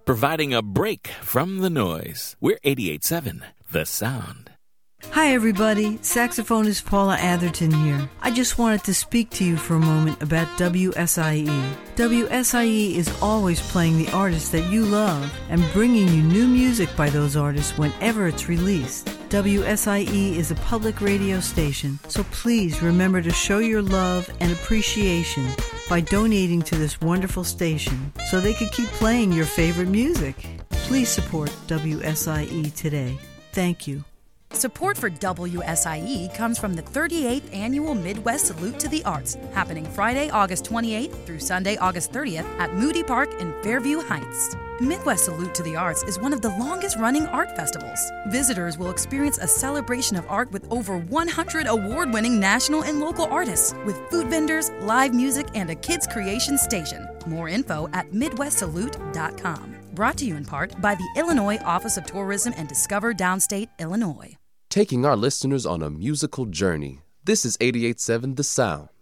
providing a break from the noise. We're 88.7 The Sound. Hi everybody, saxophonist Paula Atherton here. I just wanted to speak to you for a moment about WSIE. WSIE is always playing the artists that you love and bringing you new music by those artists whenever it's released. WSIE is a public radio station, so please remember to show your love and appreciation by donating to this wonderful station so they could keep playing your favorite music. Please support WSIE today. Thank you. Support for WSIE comes from the 38th Annual Midwest Salute to the Arts, happening Friday, August 28th through Sunday, August 30th at Moody Park in Fairview Heights. Midwest Salute to the Arts is one of the longest-running art festivals. Visitors will experience a celebration of art with over 100 award-winning national and local artists, with food vendors, live music, and a kids' creation station. More info at MidwestSalute.com. Brought to you in part by the Illinois Office of Tourism and Discover Downstate, Illinois. Taking our listeners on a musical journey. This is 88.7 The Sound.